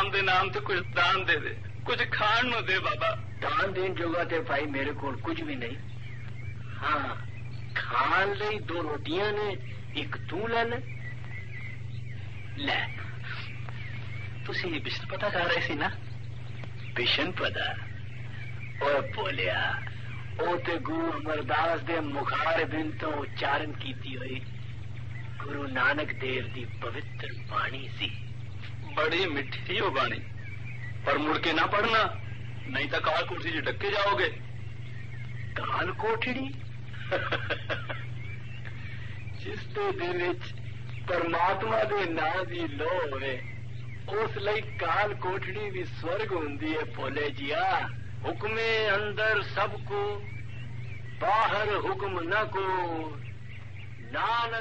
राम दे नाम ते कुछ दान दे दे, कुछ खाण नूं दे बाबा। दान देन जोगा ते भाई मेरे कोल कुछ भी नहीं। हाँ, खाण लई 2 रोटियां ने, एक तू ले ले। तुसी बिशन पता कर रहे सी ना? बिशन पता? ओ बोलिया, ओ ते गुरु अमरदास दे मुखार बिन तो उच्चारण कीती हुई गुरु नानक देव दी पवित्र बाणी सी। बड़ी मिठी हो बाणी, पर मुड़ के ना पढ़ना, नहीं तो काल कोठड़ी च डके जाओगे। काल कोठड़ी? जिस दे दिल विच परमात्मा दे नाम दी लो होवे, उस लई काल कोठड़ी भी स्वर्ग हुंदी है भोले जिया। हुक्मे अंदर सबको, बाहर हुक्म न को, नानक